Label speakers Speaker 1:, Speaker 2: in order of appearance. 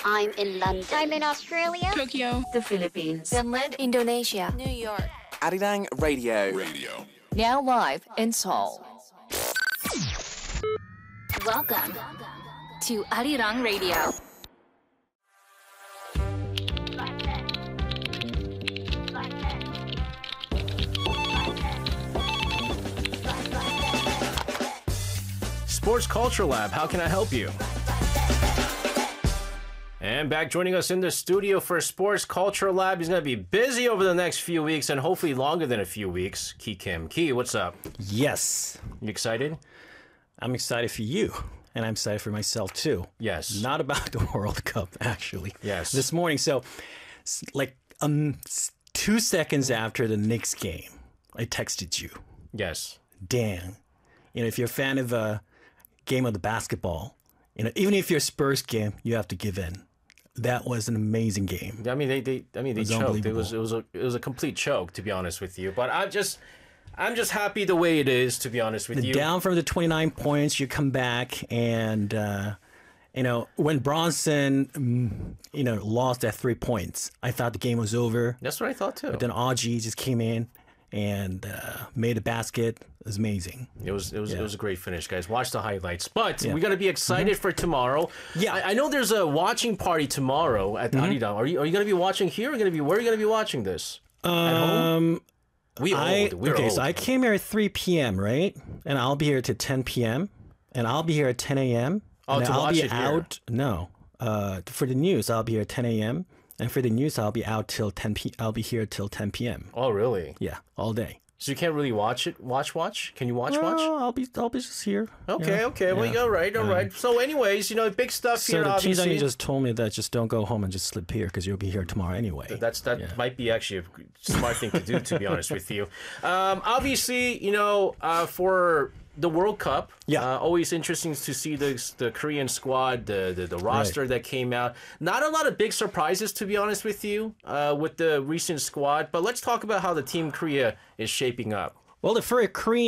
Speaker 1: I'm in London.
Speaker 2: I'm in Australia.
Speaker 3: Tokyo.
Speaker 1: The Philippines.
Speaker 2: Finland.
Speaker 4: Indonesia.
Speaker 2: New York.
Speaker 5: Arirang Radio.
Speaker 4: Now live in Seoul.
Speaker 1: Welcome to Arirang Radio.
Speaker 6: Sports Culture Lab, how can I help you? And back joining us in the studio for Sports Culture Lab. He's going to be busy over the next few weeks and hopefully longer than a few weeks. Ki Kim. Ki, what's up?
Speaker 7: Yes.
Speaker 6: You excited?
Speaker 7: I'm excited for you. And I'm excited for myself too.
Speaker 6: Yes.
Speaker 7: Not about the World Cup, actually.
Speaker 6: Yes.
Speaker 7: This morning. So, like 2 seconds after the Knicks game, I texted you.
Speaker 6: Yes.
Speaker 7: Dan, if you're a fan of game of the basketball, even if you're a Spurs game, you have to give in. That was an amazing game.
Speaker 6: I mean, they choked. It was a complete choke, to be honest with you. But I'm just happy the way it is, to be honest with you.
Speaker 7: Down from the 29 points, you come back, and when Bronson, lost at 3 points, I thought the game was over.
Speaker 6: That's what I thought too.
Speaker 7: But then Audrey just came in and made a basket. It was amazing.
Speaker 6: It was a great finish, guys. Watch the highlights. But we got to be excited for tomorrow.
Speaker 7: Yeah,
Speaker 6: I know there's a watching party tomorrow at Arirang. Are you going to be watching here? Where are you going to be watching this? At home? We're old.
Speaker 7: So I came here at 3 p.m., right? And I'll be here to 10 p.m. And I'll be here at 10 a.m.
Speaker 6: Oh,
Speaker 7: and
Speaker 6: to
Speaker 7: I'll
Speaker 6: watch
Speaker 7: be
Speaker 6: it
Speaker 7: out.
Speaker 6: here.
Speaker 7: No, for the news, I'll be here at 10 a.m. And for the news, I'll be out till 10 p. I'll be here till 10 p.m.
Speaker 6: Oh, really?
Speaker 7: Yeah, all day.
Speaker 6: So you can't really watch it? Watch? Can you watch?
Speaker 7: I'll be just here.
Speaker 6: Okay.
Speaker 7: Yeah.
Speaker 6: Well, all right. So anyways, big stuff here,
Speaker 7: So the
Speaker 6: obviously.
Speaker 7: T-Zone just told me that just don't go home and just sleep here because you'll be here tomorrow anyway.
Speaker 6: That might be actually a smart thing to do, to be honest with you. Obviously, for the World Cup, always interesting to see the Korean squad, the roster that came out. Not a lot of big surprises, to be honest with you, with the recent squad. But let's talk about how the Team Korea is shaping up.
Speaker 7: Well, for a Korean